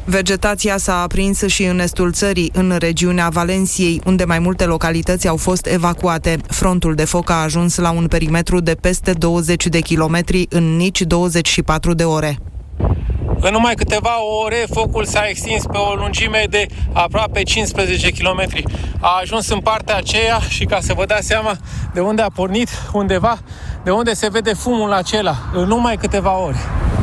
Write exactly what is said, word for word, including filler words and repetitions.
Vegetația s-a aprins și în estul țării, în regiunea Valenciei, unde mai multe localități au fost evacuate. Frontul de foc a ajuns la un perimetru de peste douăzeci de kilometri în nici douăzeci și patru de ore. În numai câteva ore, focul s-a extins pe o lungime de aproape cincisprezece kilometri. A ajuns în partea aceea și, ca să vă dați seama de unde a pornit, undeva, de unde se vede fumul acela, în numai câteva ore.